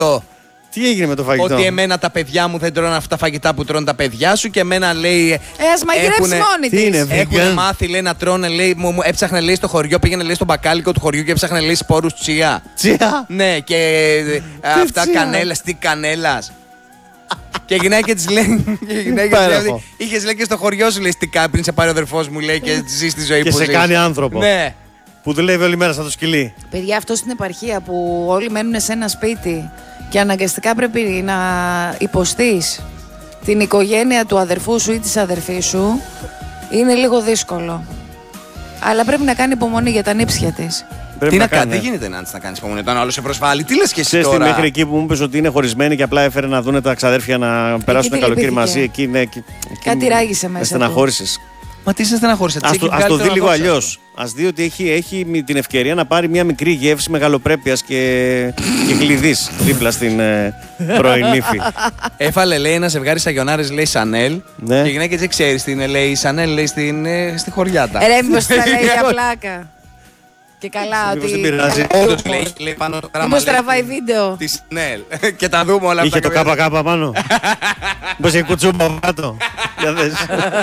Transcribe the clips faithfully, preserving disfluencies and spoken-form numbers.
Τι έγινε με το φαγητό? Ότι εμένα τα παιδιά μου δεν τρώνε αυτά τα φαγητά που τρώνε τα παιδιά σου και εμένα λέει. Ε, ας μαγειρέψει μόνη της. Έχουν μάθει, λέει, να τρώνε, λέει, μου, μου έψαχνε, λέει, στο χωριό, πήγαινε, λέει, στο μπακάλικο του χωριού και έψαχνε, λέει, σπόρους τσιά. Τσιά. Ναι, και ε, αυτά κανέλας, τι κανέλας. Και η γυναίκα της λέει. Είχες, λέει, και στο χωριό σου, λέει, στικά πριν σε πάρει ο αδερφός μου, λέει, και ζει τη ζωή και που σε ζεις. κάνει άνθρωπο. Ναι. Που δουλεύει όλη μέρα σαν το σκυλί. Παιδιά, αυτό στην επαρχία που όλοι μένουν σε ένα σπίτι και αναγκαστικά πρέπει να υποστείς την οικογένεια του αδερφού σου ή της αδερφής σου, είναι λίγο δύσκολο. Αλλά πρέπει να κάνει υπομονή για τα νύψια της. Τι να κάνει, δεν γίνεται να να κάνει υπομονή. Όταν άλλο σε προσβάλλει, τι λες και εσύ Ξέρεις τώρα. τι, μέχρι εκεί που μου είπες ότι είναι χωρισμένοι και απλά έφερε να δουν τα ξαδέρφια να περάσουν καλοκαίρι μαζί. Εκεί, ναι, εκεί, κάτι ράγισε μέσα. Στεναχώρησες. Μα τι σε στεναχώρησε, Ας το, ας το δει λίγο αλλιώς. Ας δει ότι έχει, έχει την ευκαιρία να πάρει μια μικρή γεύση μεγαλοπρέπειας και, και γλυδής δίπλα στην ε, πρώην ύφη. Έφαλε, λέει, ένα ζευγάρι σαγιονάρες, λέει, Σανέλ. Ναι. Και η γυναίκα δεν ξέρει τι είναι, λέει, Σανέλ, λέει, στην, ε, στη χωριάτα. Ρε, μήπως τα λέει για πλάκα. Και καλά ότι. Όντως, λέει, λέει πάνω το γράμμα. Μήπως τραβάει βίντεο. Τη Σανέλ. Και τα δούμε όλα αυτά. Είχε το ΚΚ πάνω. Μήπως είχε κουτσούμπα πάνω. Για δες.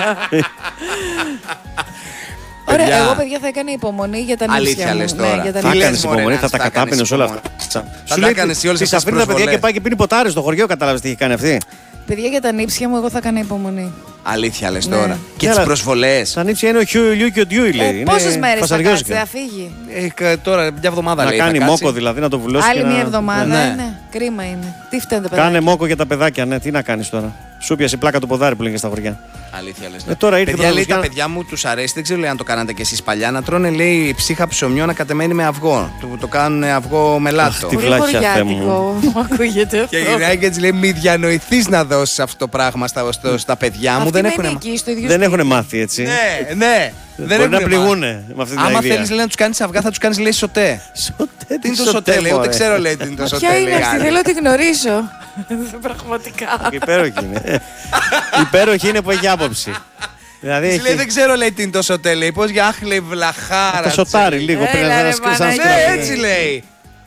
Ωραία, εγώ παιδιά θα έκανα υπομονή για τα νύψια Αλήθεια μου. λες τώρα. Ναι, για τα Θα νύψια. κάνεις υπομονή, θα τα κατάπινες όλα αυτά. Θα τα κάνεις όλες αυτές τις αφήνει τα παιδιά προσβολές. και πάει και πίνει ποτάρι στο χωριό, κατάλαβες τι έχει κάνει αυτή. Παιδιά, για τα νύψια μου εγώ θα έκανα υπομονή. Αλήθεια λες Ναι. τώρα. Και Ναι, τις αλλά προσβολές. Τα νύψια είναι ο Χιου Ηλιού και ο Ντιούι, λέει. Ε, Είναι πόσες μέρες θα φασαριόζικα. κάτσει, θα φύγει. Ε, τώρα μια εβδομάδα Να λέει. κάνει θα κάτσει. μόκο δηλαδή, να το βουλώσει. Άλλη και μια να- εβδομάδα, Ναι. είναι. Κρίμα είναι. Τι φταίνε τα παιδιά. Κάνε μόκο για τα παιδάκια, ναι, τι να κάνει τώρα. Σου πιασε πλάκα το ποδάρι που λέγε στα χωριά. Αλήθεια λες. Ε, τώρα ήρθε παιδιά, λέει, η τα Πρωτοβουλία- παιδιά μου τους αρέσει, δεν ξέρω λέει, αν το κάνατε κι εσείς παλιά, να τρώνε, λέει, ψύχα ψωμιό ανακατεμένη με αυγό. Το, το κάνουν αυγό με λάτο. τι Πολύ βλάχια, Θεέ μου. χωριάτικο μου ακούγεται Και η αυτό. γυναίκα της λέει: Μη διανοηθείς να δώσεις αυτό το πράγμα στα, στο- στα παιδιά μου. Αυτή Δεν μένει έχουν. εκεί, στο ίδιο Δεν σπίτι. έχουν μάθει έτσι. Ναι, ναι. Δεν Μπορεί να έχουνε πληγούνε μάθει. με αυτή την Άμα ιδέα. θέλεις λέει, να τους κάνεις αυγά, θα τους κάνεις λέει σωτέ. Σωτέ, Τι είναι το σωτέ, λέει. Ούτε ξέρω, λέει τι είναι το σωτέ. Ποια είναι λέει, αυτή, άλλη. θέλω να τη γνωρίσω. Πραγματικά. Υπέροχη είναι. Υπέροχη είναι που έχει άποψη. Δηλαδή Της λέει: έχει Δεν ξέρω, λέει τι είναι το σωτέ. Λέει πώς για άχλε βλαχάρα. το σοτάρι της, λίγο. Έλα, Πρέπει ρε, να σκ- σαν Παναγία. σκράπι. Ναι, έτσι λέει.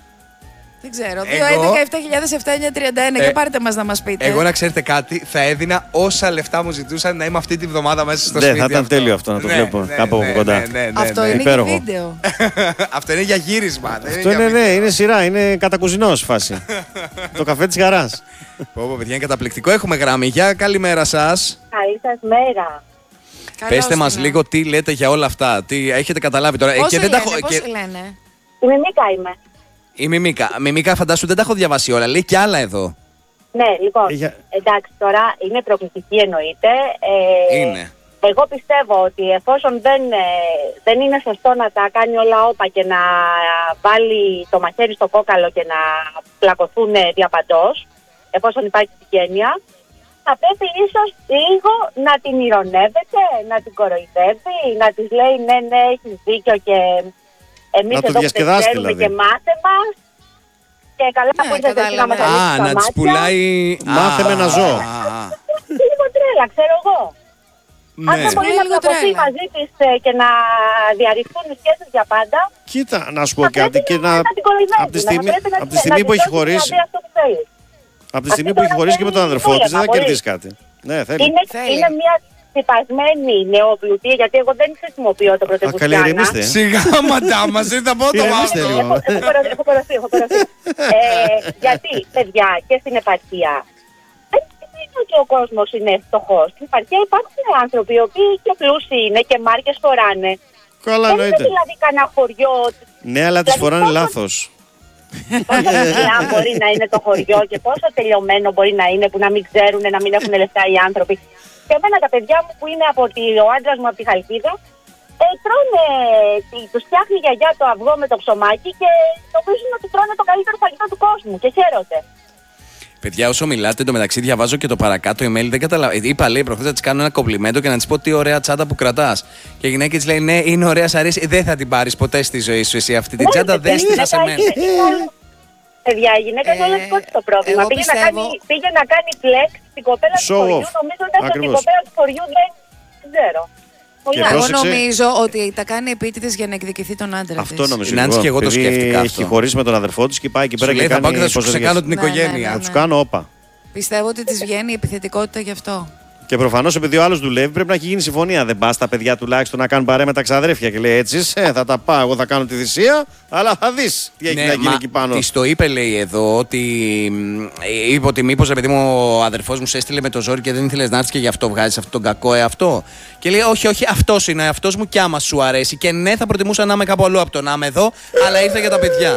Δεν ξέρω. Εγώ- δύο έντεκα επτά χιλιάδες επτά εννιακόσια τριάντα ένα. Ε, Για πάρτε μας να μας πείτε. Εγώ να ξέρετε κάτι, θα έδινα όσα λεφτά μου ζητούσαν να είμαι αυτή τη βδομάδα μέσα στο Ναι, σπίτι. θα ήταν αυτό. τέλειο αυτό, να το Ναι, βλέπω ναι, κάπου ναι, από κοντά. ναι, ναι, ναι, Αυτό ναι. είναι υπέροχο. και βίντεο. Αυτό είναι για γύρισμα. δεν Αυτό για είναι, βίντεο. ναι, είναι σειρά, είναι κατακουζινός φάση. Το καφέ της χαράς. Πω, πω, παιδιά, είναι καταπληκτικό. Έχουμε γραμμή. Γεια, καλημέρα σας. Καλή σας μέρα. Καλώς Πέστε μας την. λίγο τι λέτε για όλα αυτά. Τι έχετε καταλάβει τώρα. Ε, Πώς και σε δεν τα λένε, έχω- πώς και- σε λένε. Η Μιμίκα είμαι. Η Μιμίκα. Μιμίκα, φαντάσου δεν τα έχω διαβάσει όλα. Λέει και άλλα εδώ. Ναι, λοιπόν, Ε, για- εντάξει τώρα είναι προκλητική εννοείται. Ε, Είναι. Εγώ πιστεύω ότι εφόσον δεν, ε, δεν είναι σωστό να τα κάνει όλα όπα και να βάλει το μαχαίρι στο κόκαλο και να πλακωθούν διαπαντός, εφόσον υπάρχει συγγένεια, θα πρέπει ίσως λίγο να την ηρωνεύεται, να την κοροϊδεύει, να της λέει ναι, ναι, έχεις δίκιο και εμείς Να το εδώ που δεν διασκεδάσει, ξέρουμε δηλαδή. και μάθε μας. Και καλά Ναι, που ήρθατε εσύ να μας κατάλαβα. ανοίξεις Α, τα να τη μάτια. πουλάει. Μάθε Α, με να ζω. α, α, α. Λίγο τρέλα, ξέρω εγώ. Αν Ναι. δεν μπορεί να Λίγο πλακωθεί τρέλα. μαζί της ε, και να διαρριχθούν οι σχέσεις για πάντα, Κοίτα, να σου πω θα κάτι πρέπει και να. να την κοροϊδεύει. Από τη να στιγμή, πρέπει να από τη της- στιγμή να που της έχει δώσει χωρίσει. να δει αυτό που θέλει. Από τη Αυτή στιγμή που έχει τώρα χωρίσει και με τον θέλει αδερφό της δεν θα δούλευμα, κερδίσει κάτι. Ναι, θέλει. Είναι, Θέλει. είναι μια σπασμένη νεοπλουτή, γιατί εγώ δεν χρησιμοποιώ το Α, πρωτευουστιάνα. καλή, ηρεμήστε. Σιγά, μαντά μας, ήρθα από το Ηρεμήστε αυτό. λίγο. Έχω κοροθεί, έχω κοροθεί, έχω κοροθεί. ε, γιατί, παιδιά, και στην επαρχία, δεν είναι ότι ο κόσμος είναι φτωχός. Στην επαρχία υπάρχουν άνθρωποι οι οποίοι και πλούσιοι είναι και μάρκες φοράνε. Καλά, Δεν είναι εννοείται. δηλαδή κανένα χωριό. Ναι, αλλά τις Δηλαδή, φοράνε πόσο- λάθος. Πόσο μακριά μπορεί να είναι το χωριό και πόσο τελειωμένο μπορεί να είναι που να μην ξέρουν, να μην έχουν λεφτά οι άνθρωποι. Και εμένα τα παιδιά μου που είναι από τη, ο άντρας μου από τη Χαλκίδα, ε, τρώνε, τη- τους φτιάχνει η γιαγιά το αυγό με το ψωμάκι και νομίζουν ότι τρώνε το καλύτερο φαγητό του κόσμου και χαίρονται. Παιδιά, όσο μιλάτε, εντωμεταξύ διαβάζω και το παρακάτω email. Δεν καταλαβαίνω. Είπα, λέει, προχθές να τη κάνω ένα κομπλιμέντο και να τη πω τι ωραία τσάντα που κρατάς. Και η γυναίκα τη λέει: Ναι, είναι ωραία, σ' αρέσει. Δεν θα την πάρεις ποτέ στη ζωή σου εσύ αυτή την τσάντα. Ναι, Δες την παιδιά, σε μένα. είναι- είναι όλο- Παιδιά, η γυναίκα είναι Ε, όλο δικό της το πρόβλημα. εγώ Πήγε, να πιστεύω- κάνει, πήγε να κάνει flex στην κοπέλα του Show χωριού, off. νομίζοντας ότι η Ακριβώς. κοπέλα του χωριού δεν, δεν ξέρω. Πολύ Εγώ πρόσεξε- νομίζω ότι τα κάνει επίτηδες για να εκδικηθεί τον άντρα της. Αυτό νομίζω. Η Νάντση και εγώ το Επειδή σκέφτηκα Έχει αυτό. χωρίσει με τον αδερφό τη και πάει εκεί Σου πέρα λέει, και θα πάω κάνει. και θα σου πώς το ξεκάνω βγες. την Ναι, ναι, οικογένεια. ναι, Θα του κάνω όπα. Πιστεύω ότι της βγαίνει η επιθετικότητα γι' αυτό. Και προφανώ επειδή ο άλλο δουλεύει, πρέπει να έχει γίνει συμφωνία. Δεν πα τα παιδιά τουλάχιστον να κάνουν παρέα με τα ξαδέρφια. Και λέει έτσι, ε, θα τα πάω, εγώ θα κάνω τη θυσία, αλλά θα δει τι έχει να γίνει εκεί πάνω. Τη το είπε, λέει εδώ, ότι μ, είπε ότι μήπω επειδή μου ο αδερφό μου σε έστειλε με το ζόρι και δεν ήθελε να έρθει και γι' αυτό βγάζει αυτόν τον κακό εαυτό. Και λέει, όχι, όχι, αυτό είναι ο εαυτό μου και άμα σου αρέσει. Και ναι, θα προτιμούσα να είμαι κάπου αλλού από το να είμαι εδώ, αλλά ήρθα για τα παιδιά.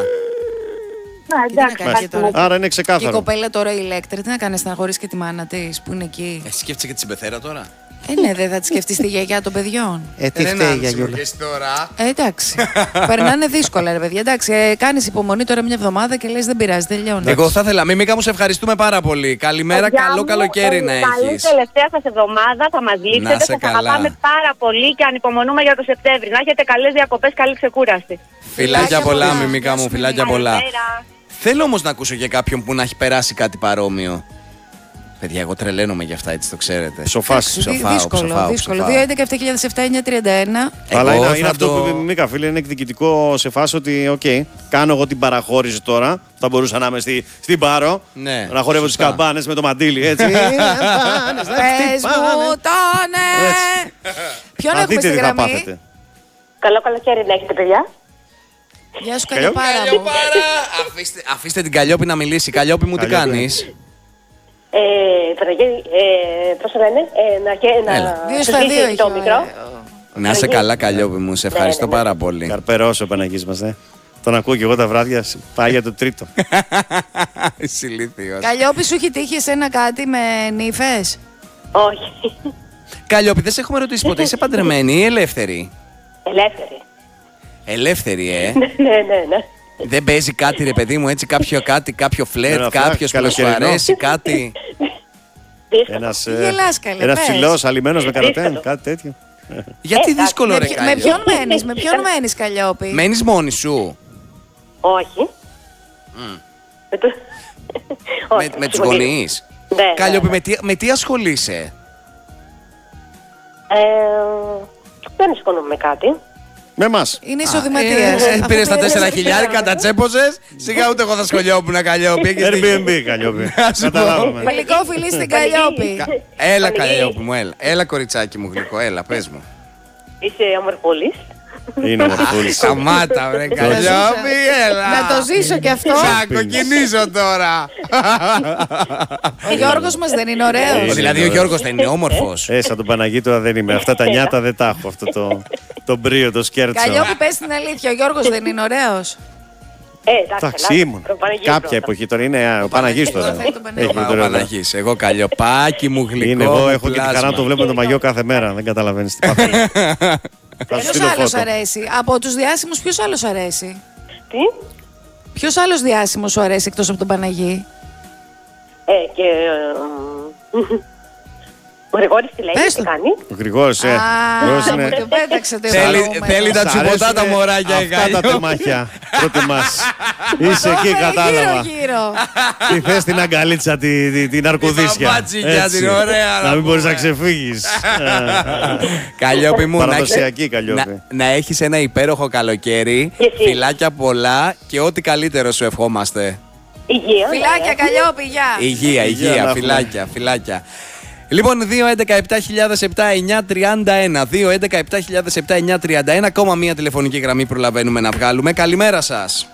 Να, Τι να εντάξει, κάνει κάτι τώρα. μου. Άρα είναι Και η ξεκάθαρο. κοπέλα τώρα η Ηλέκτρη, τι να κάνει, στεναχωρήσει και τη μάνα τη που είναι εκεί. Εσύ σκέφτεσαι και τη συμπεθέρα τώρα. Ε, ναι, δεν θα τη σκεφτεί τη γιαγιά των παιδιών. Ε, τι φταίει για Γιούλα. τώρα. Ε, εντάξει. Περνάνε δύσκολα, ρε παιδιά. Εντάξει, ε, κάνει υπομονή τώρα μια εβδομάδα και λε δεν πειράζει, τελειώνει. Εγώ θα ήθελα, Μίμικα μου, σε ευχαριστούμε πάρα πολύ. Καλημέρα, Παιδιά καλό μου, καλοκαίρι ε, να Καλή έχει. τελευταία σας εβδομάδα, θα μας Να λείψετε, σε σας καλά. αγαπάμε πάρα πολύ και ανυπομονούμε για το Σεπτέμβρη. Να έχετε καλές διακοπές, καλή ξεκούραση. Φιλάκια πολλά, πολλά. Μίμικα μου, Γεια σου, φιλάκια Μίμικα. πολλά. Καλημέρα. Θέλω όμως να ακούσω για κάποιον που να έχει περάσει κάτι παρόμοιο. Παιδιά, εγώ τρελαίνομαι για αυτά, έτσι το ξέρετε. Ψοφάσει. Εντάξει, ψοφάω, δύσκολο, ψοφάω, δύσκολο. ψοφάω. δύο έντεκα επτά χιλιάδες επτά εννιά τριάντα ένα. Αλλά Εγώ είναι, θα είναι αυτό το- που είπε η Μίκα, φίλε, είναι εκδικητικό σε φάση ότι, οκ, κάνω εγώ την παραχώρηση τώρα. Θα μπορούσα να είμαι στη, στην Πάρο. Ναι, να χορεύω τι σωστά. καμπάνε με το μαντίλι, έτσι. Καμπάνες, να Πες μου χτυπάνε. το ναι! Έτσι. Ποιον Θα έχουμε δείτε στη τι θα γραμμή? πάθετε. Καλό καλοκαίρι να έχετε, παιδιά. Γεια σου, Καλιόπη. Καλιοπάρα μου. Καλιοπάρα! αφήστε, αφήστε την Καλλιόπη να μιλήσει. Καλλιόπη μου, τι Καλλιόπη. κάνεις? Ε, Παναγιώτη, ε, πώς το λένε, ε, να, και, Έλα. να Δύο σου στα δύο ζήσει έχει το ο- μικρό. Να είσαι καλά, Καλλιόπη μου. Σε ευχαριστώ ναι, ναι. πάρα πολύ. Καρπερός ο Παναγής μας, ε. Τον ακούω και εγώ τα βράδια, πάει για το τρίτο. Είσαι ηλίθιος. Καλλιόπη, σου έχει τύχει εσένα κάτι με νύφες? Όχι. Καλλιόπη, δεν σε έχουμε ρωτήσει ποτέ. Είσαι παντρεμένη ή ελεύθερη? Ελεύθερη. Ελεύθερη, ε. ναι, ναι, ναι. Δεν παίζει κάτι, ρε παιδί μου, έτσι κάποιο κάτι, κάποιο φλερτ, Ένα φλερτ, κάποιο που να σου καλοκαιρινό. αρέσει, κάτι. Δύσκολο. Ένας, Τι γελάς, καλέ, ένας πες. ψηλός, αλλημένος με καρατέν, Δύσκολο. κάτι τέτοιο. Γιατί εντάξει, δύσκολο, Με, ρε ποιο- με Καλλιόπη. ποιον μένεις, με ποιον μένεις, Καλλιόπη? Μένεις μόνη σου. Όχι. Με, το... Με, Όχι, με τους συγγονείς. γονείς. Ναι, ναι, Καλλιόπη, ναι. με τι, με τι ασχολείσαι? Ε, δεν σηκώνομαι με κάτι. Με εμάς. Είναι εισοδηματίας. Ε, Αφού Πήρες τα πήρες- τέσσερα χιλιάρικα, τα τσέπωσες. Σιγά ούτε εγώ θα σχολιόμουν, Καλλιόπη. έχεις δίκιο. Airbnb, Καλλιόπη. σου πω. Καταλάβαμε. Φιλικό φιλί στην Καλλιόπη. Κα- Έλα, Πανηγύρι. Καλλιόπη μου, έλα. Έλα, κοριτσάκι μου γλυκό, έλα, πες μου. Είσαι ομορφούλης. Είναι ομορφούλης. Σταμάτα, βρε Καλλιόπη, έλα. Να το ζήσω κι αυτό. Θα κοκκινήσω τώρα. Ο Γιώργος μας δεν είναι ωραίος? Δηλαδή ο Γιώργος δεν είναι όμορφος. Ε, σαν τον Παναγί τώρα δεν είμαι. Αυτά τα νιάτα δεν τα έχω. Αυτό το, το μπρίο, το σκέρτσο. Καλλιόπη, πες την αλήθεια, ο Γιώργος δεν είναι ωραίος? Ε, εντάξει, Εντάξει, καλά. ήμουν. Τον Παναγί Κάποια πρώτα. εποχή τώρα είναι α, ο Παναγής τώρα. Τώρα θέλει τον Παναγί. Έχει Ο τώρα. Παναγής, εγώ Καλλιοπάκι μου γλυκό. Είναι εγώ, μου έχω και τη χαρά πλάσμα. να το βλέπω με το μαγιό κάθε μέρα. Δεν καταλαβαίνεις τι παθαίνω. Θα σου Ποιος στείλω άλλος φώτο. αρέσει? Από τους διάσημους ποιος άλλος αρέσει? Τι? Ποιος άλλος διάσημος σου αρέσει εκτός από τον Παναγί? Ε, και... ε, μ, ο Γρηγόρης τι λέει, Πες τι το. κάνει. Ο Γρηγόρης, ε. ο Γρηγόρης Α, είναι- μου το πέταξε το Θέλει- χαρούμενο. θέλει να Σ' τσιμποτά τα αρέσουνε μωράκια, η αυτά τα Καλλιόπη. τεμάχια. Προτιμάς. Είσαι εκεί, Γύρω, κατάλαβα. γύρω. Τι θες την αγκαλίτσα, τη- τη- την αρκουδίσια. μπαμπάτσικια, Έτσι. την ωραία, Να να μην μπορείς πούμε. να ξεφύγεις. Καλλιόπη μου, να έχεις, Παραδοσιακή Καλλιόπη. να, να έχεις ένα υπέροχο καλοκαίρι, Και εσύ. φιλάκια πολλά και ό,τι καλύτερο σου ευχόμαστε. Υγεία. Φιλάκια, ναι. Καλλιόπη, γεια. Υγεία, Υγεία υγεία, να φιλάκια, φιλάκια. Λοιπόν, δύο έντεκα επτά χιλιάδες επτά εννιά τριάντα ένα. δύο έντεκα επτά χιλιάδες επτά εννιά τριάντα ένα. Ακόμα μία τηλεφωνική γραμμή προλαβαίνουμε να βγάλουμε. Καλημέρα σας.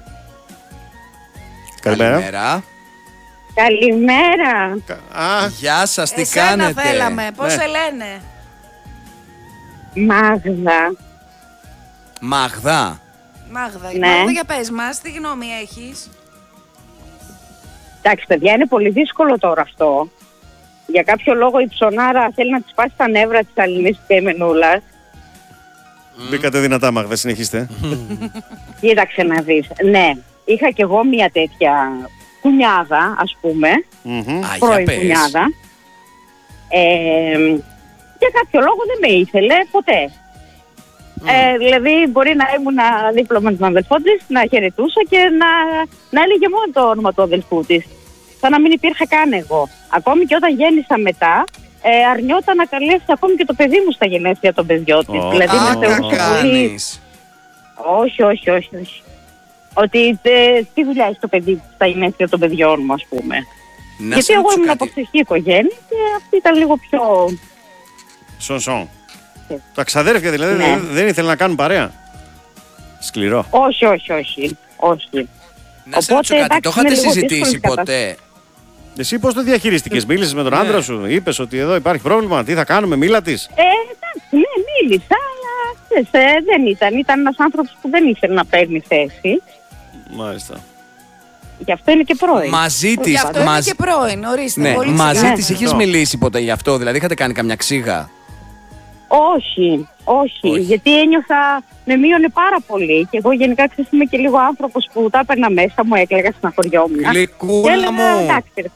Καλημέρα. Καλημέρα. Α, Γεια σας, τι Εσένα κάνετε? θέλαμε. Πώς Ναι. σε λένε? Μάγδα. Μαγδά. Μάγδα. Ναι. Μάγδα, για πες μας, τι γνώμη έχεις? Εντάξει, παιδιά, είναι πολύ δύσκολο τώρα αυτό. Για κάποιο λόγο η ψωνάρα θέλει να τη σπάσει τα νεύρα της Αλληνής Καημενούλας. μπήκατε δυνατά, Μαγδα, συνεχίστε. Κοίταξε να δεις. Ναι, είχα κι εγώ μια τέτοια κουνιάδα, ας πούμε, Μμμ. Α, για πρώην πες. κουνιάδα. Ε, για κάποιο λόγο δεν με ήθελε ποτέ. Ε, δηλαδή μπορεί να ήμουν δίπλα με τον αδελφό της, να χαιρετούσα και να, να έλεγε μόνο το όνομα του αδελφού της. Σαν να μην υπήρχα καν εγώ. Ακόμη και όταν γέννησα μετά, ε, αρνιόταν να καλέσει ακόμη και το παιδί μου στα γενέθλια των παιδιών της. Oh. Δηλαδή με Α, θεωρούσε κάνεις. πολύ... Όχι, όχι, όχι, όχι. Ότι τε, τι δουλειά έχει το παιδί στα γενέθλια των παιδιών μου, ας πούμε. Να Γιατί σε εγώ ρωτήσω ήμουν κάτι. από φτωχή οικογένεια και αυτή ήταν λίγο πιο... Σον σον. Τα ξαδέρφια δηλαδή Ναι. δεν, δεν ήθελαν να κάνουν παρέα. Σκληρό. Όχι, όχι, όχι. όχι. Να σε Οπότε, ρωτήσω κάτι, εντάξει, το είναι είχατε λίγο συζητήσει δύσκολη ποτέ? Εσύ πώς το διαχειρίστηκες, μίλησες με τον Ναι. άντρα σου, είπες ότι εδώ υπάρχει πρόβλημα, τι θα κάνουμε, μίλα της. Ε, εντάξει, ναι, μίλησα, αλλά ξέρεις, ε, δεν ήταν. Ήταν ένας άνθρωπος που δεν ήθελε να παίρνει θέση. Μάλιστα. Γι' αυτό είναι και πρώην. Μαζί τη. Γι' αυτό είναι και πρώην, ορίστε. Ναι, πολύ μαζί σιγά. τη είχε Αυτό. μιλήσει ποτέ γι' αυτό, δηλαδή είχατε κάνει καμιά ξύγα? Όχι, όχι, Όχι. γιατί ένιωθα, με μείωνε πάρα πολύ. Και εγώ γενικά ξέρεις, είμαι και λίγο άνθρωπος που τα έπαιρνα μέσα μου, έκλαιγα, συναχωριόμουν. Και Γλυκούλα έλεγα, μου. εντάξει, ρε.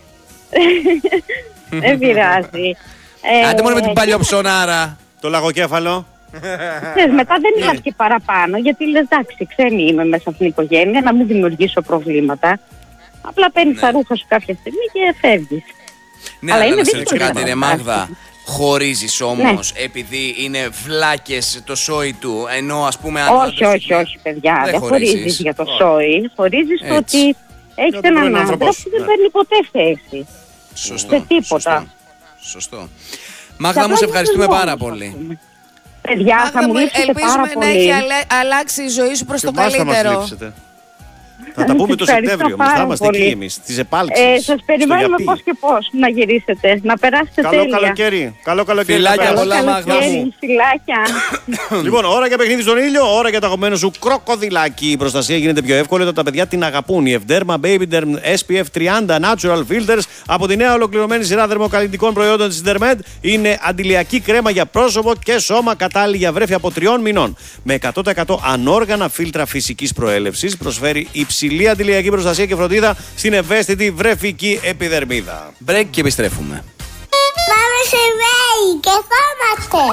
Δεν πειράζει. Ε, Άντε μόνο με την και- παλιοψωνάρα. Το λαγοκέφαλο. Ξέρεις, μετά δεν είχα και παραπάνω, γιατί λες, εντάξει, ξένη είμαι μέσα στην οικογένεια, να μην δημιουργήσω προβλήματα. Απλά παίρνεις Ναι. τα ρούχα σου κάποια στιγμή και φεύγεις. Ναι, Αλλά αλλά είναι να σε ρωτήσω δύσκολο κάτι, να ρε το Μάγδα. φτάσει. Χωρίζεις όμως επειδή είναι βλάκες το σόι του, ενώ ας πούμε. αν ο Όχι, άντρας όχι, είναι- όχι, παιδιά. Δεν Δεν χωρίζεις. χωρίζεις για το Όχι. σόι. Χωρίζεις το Έτσι. ότι έχεις Για τον πρώην έναν άντρα άνθρωπό σου, που δεν ναι. παίρνει ποτέ θέση. Σωστό. Σε τίποτα. Σωστό. Σωστό. Μάγδα μου, σε ευχαριστούμε πάρα πολύ. Παιδιά, Μάγδα θα μου μου, λείψετε πάρα ελπίζουμε να έχει πολύ. αλε- αλλάξει η ζωή σου προς Και το εμάς θα μας καλύτερο. λείψετε. Θα τα πούμε το Ευχαριστώ Σεπτέμβριο όμως, θα πάρα είμαστε πολύ. εκεί εμείς, τις επάλξεις. Ε, σας περιμένουμε στο πώς Γιαπί. και πώς να γυρίσετε. Να περάσετε Καλό τέλεια. καλοκαίρι. Καλό καλοκαίρι. Φιλάκια να πολλά, περάσεις. Μάγδα καλοκαίρι, μου. φιλάκια. Λοιπόν, ώρα για παιχνίδι στον ήλιο, ώρα για το αγαπημένο σου κροκοδιλάκι. Η προστασία γίνεται πιο εύκολη όταν τα παιδιά την αγαπούν. Η Evderma Baby Derm ες πι εφ τριάντα Natural Filters από τη νέα ολοκληρωμένη σειρά δερμοκαλλιντικών προϊόντων της Dermed είναι αντιλιακή κρέμα για πρόσωπο και σώμα, κατάλληλη για βρέφη από τριών μηνών. Με εκατό τοις εκατό ανόργανα φίλτρα φυσικής προέλευσης, προσφέρει υψηλή αντιλιακή προστασία και φροντίδα στην ευαίσθητη βρεφική επιδερμίδα. Break και επιστρέφουμε. Πάμε σε βέη και φάμαστε.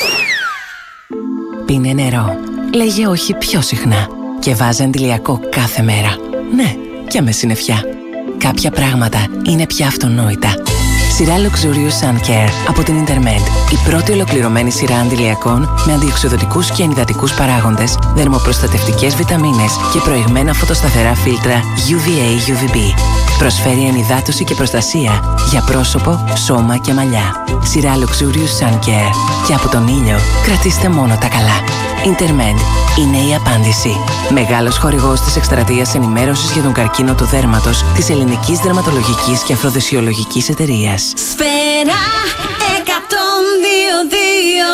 Πίνε νερό. Λέγε όχι πιο συχνά. Και βάζε αντιλιακό κάθε μέρα. Ναι, και με συννεφιά. Κάποια πράγματα είναι πια αυτονόητα. Σειρά Luxurious Sun Care από την Intermed. Η πρώτη ολοκληρωμένη σειρά αντιλιακών με αντιοξυδοτικούς και ενυδατικούς παράγοντες, δερμοπροστατευτικές βιταμίνες και προηγμένα φωτοσταθερά φίλτρα γιου βι έι γιου βι μπι. Προσφέρει ενυδάτωση και προστασία για πρόσωπο, σώμα και μαλλιά. Σειρά Luxurious Sun Care. Και από τον ήλιο κρατήστε μόνο τα καλά. Intermed είναι η απάντηση. Μεγάλος χορηγός της εκστρατείας ενημέρωσης για τον καρκίνο του δέρματος της Ελληνικής Δερματολογικής και Αφροδεσιολογικής Εταιρείας. Σφαίρα εκατόν δύο δύο.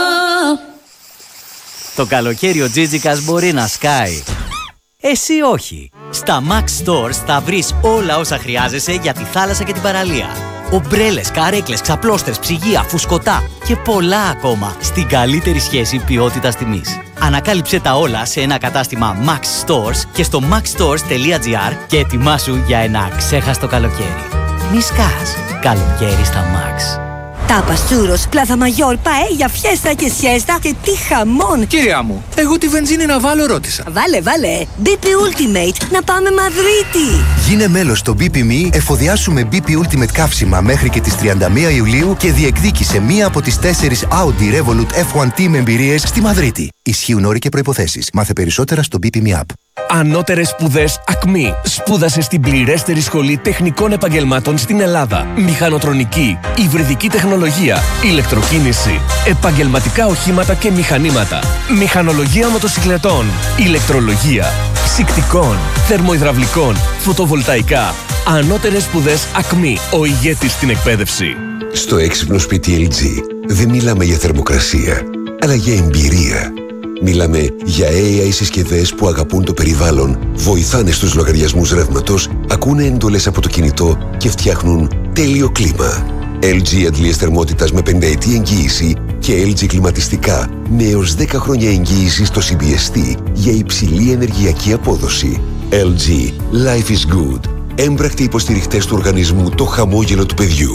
Το καλοκαίρι ο Τζίτζικας μπορεί να σκάει. Εσύ όχι. Στα Max Stores θα βρεις όλα όσα χρειάζεσαι για τη θάλασσα και την παραλία. Ομπρέλες, καρέκλες, ξαπλώστρες, ψυγεία, φουσκωτά και πολλά ακόμα στην καλύτερη σχέση ποιότητας τιμής. Ανακάλυψε τα όλα σε ένα κατάστημα Max Stores και στο maxstores τελεία gr και ετοιμάσου για ένα ξέχαστο καλοκαίρι. Μη σκάς. Καλοκαίρι στα Max. Τάπας, τσούρος, πλάθα μαγιόρ, παέλια, φιέστα και σιέστα και τι χαμόν! Κυρία μου, εγώ τη βενζίνη να βάλω ρώτησα. Βάλε, βάλε! μπι πι Ultimate, να πάμε Μαδρίτη! Γίνε μέλος στο μπι πι εμ ι, εφοδιάσουμε μπι πι Ultimate καύσιμα μέχρι και τις τριάντα μία Ιουλίου και διεκδίκησε μία από τις τέσσερις Audi Revolut εφ ουάν τι με εμπειρίες στη Μαδρίτη. Ισχύουν όροι και προϋποθέσεις. Μάθε περισσότερα στο μπι πι εμ ι App. Ανώτερες σπουδές Ακμή. Σπούδασε στην πληρέστερη σχολή τεχνικών επαγγελμάτων στην Ελλάδα. Μηχανοτρονική, υβριδική τεχνολογία, ηλεκτροκίνηση, επαγγελματικά οχήματα και μηχανήματα, μηχανολογία μοτοσυκλετών, ηλεκτρολογία, ψυκτικών, θερμοϊδραυλικών, φωτοβολταϊκά. Ανώτερες σπουδές Ακμή. Ο ηγέτης στην εκπαίδευση. Στο έξυπνο σπίτι ελ τζι δεν μιλάμε για θερμοκρασία, αλλά για εμπειρία. Μιλάμε για έι άι συσκευές που αγαπούν το περιβάλλον, βοηθάνε στους λογαριασμούς ρεύματος, ακούνε εντολές από το κινητό και φτιάχνουν τέλειο κλίμα. ελ τζι αντλίες θερμότητας με πενταετή εγγύηση και ελ τζι κλιματιστικά με έως δέκα χρόνια εγγύηση στο σι μπι ες τι για υψηλή ενεργειακή απόδοση. ελ τζι. Life is good. Έμπρακτοι υποστηριχτές του οργανισμού Το Χαμόγελο του Παιδιού.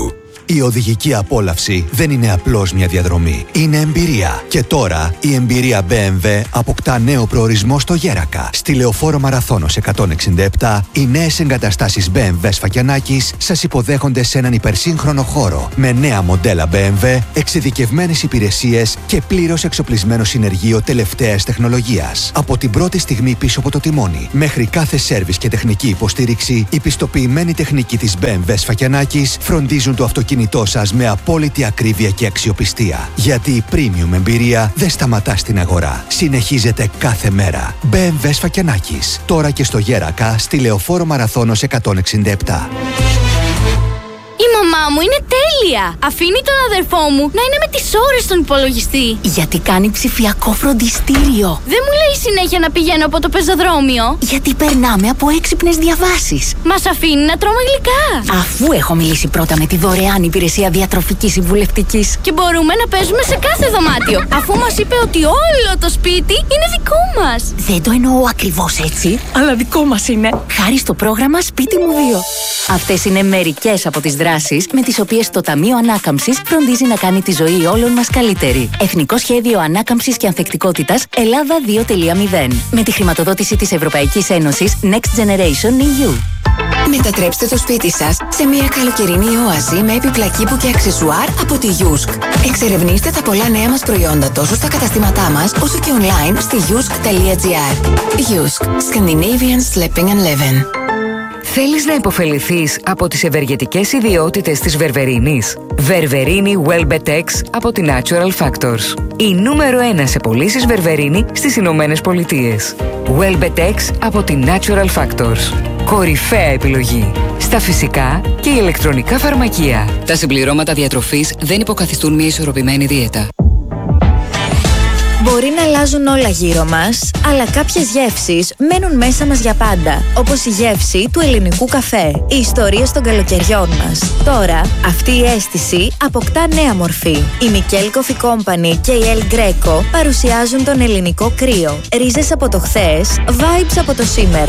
Η οδηγική απόλαυση δεν είναι απλώς μια διαδρομή. Είναι εμπειρία. Και τώρα η εμπειρία μπι εμ ντάμπλιου αποκτά νέο προορισμό στο Γέρακα. Στη Λεωφόρο Μαραθώνος εκατόν εξήντα επτά, οι νέες εγκαταστάσεις μπι εμ ντάμπλιου Σφακιανάκης σας υποδέχονται σε έναν υπερσύγχρονο χώρο. Με νέα μοντέλα μπι εμ ντάμπλιου, εξειδικευμένες υπηρεσίες και πλήρως εξοπλισμένο συνεργείο τελευταίας τεχνολογίας. Από την πρώτη στιγμή πίσω από το τιμόνι, μέχρι κάθε σέρβις και τεχνική υποστήριξη, η πιστοποιημένη τεχνική της μπι εμ ντάμπλιου Σφακιανάκης φροντίζουν το αυτοκίνητό σας με απόλυτη ακρίβεια και αξιοπιστία. Γιατί η premium εμπειρία δεν σταματά στην αγορά. Συνεχίζεται κάθε μέρα. μπι εμ ντάμπλιου Σφακιανάκης. Τώρα και στο Γέρακα, στη Λεωφόρο Μαραθώνος εκατόν εξήντα επτά. Η μαμά μου είναι τέλεια! Αφήνει τον αδερφό μου να είναι με τις ώρες στον υπολογιστή. Γιατί κάνει ψηφιακό φροντιστήριο. Δεν μου λέει συνέχεια να πηγαίνω από το πεζοδρόμιο. Γιατί περνάμε από έξυπνες διαβάσεις. Μας αφήνει να τρώμε γλυκά. Αφού έχω μιλήσει πρώτα με τη δωρεάν υπηρεσία διατροφικής συμβουλευτικής. Και μπορούμε να παίζουμε σε κάθε δωμάτιο. Αφού μας είπε ότι όλο το σπίτι είναι δικό μας. Δεν το εννοώ ακριβώς έτσι, αλλά δικό μας είναι. Χάρη στο πρόγραμμα Σπίτι μου δύο. Αυτές είναι μερικές από τις δράσεις με τις οποίες το Ταμείο Ανάκαμψης φροντίζει να κάνει τη ζωή όλων μας καλύτερη. Εθνικό Σχέδιο Ανάκαμψης και Ανθεκτικότητας Ελλάδα δύο κόμμα μηδέν. Με τη χρηματοδότηση της Ευρωπαϊκής Ένωσης Next Generation ι γιου. Μετατρέψτε το σπίτι σας σε μια καλοκαιρινή όαση με έπιπλα κήπου και αξεσουάρ από τη γιούσκ. Εξερευνήστε τα πολλά νέα μας προϊόντα τόσο στα καταστήματά μας όσο και online στη γιούσκ τελεία τζι άρ. γιούσκ. Scandinavian Sleeping and Living. Θέλεις να υποφεληθείς από τις ευεργετικές ιδιότητες της βερβερίνης? Βερβερίνη Welbetex από τη Natural Factors. Η νούμερο ένα σε πωλήσεις βερβερίνη στις Ηνωμένες Πολιτείες. Welbetex από τη Natural Factors. Κορυφαία επιλογή στα φυσικά και ηλεκτρονικά φαρμακεία. Τα συμπληρώματα διατροφής δεν υποκαθιστούν μια ισορροπημένη δίαιτα. Μπορεί να αλλάζουν όλα γύρω μας, αλλά κάποιες γεύσεις μένουν μέσα μας για πάντα. Όπως η γεύση του ελληνικού καφέ, οι ιστορίες των καλοκαιριών μας. Τώρα, αυτή η αίσθηση αποκτά νέα μορφή. Η Μικέλ Coffee Company και η El Greco παρουσιάζουν τον ελληνικό κρύο. Ρίζες από το χθες, vibes από το σήμερα.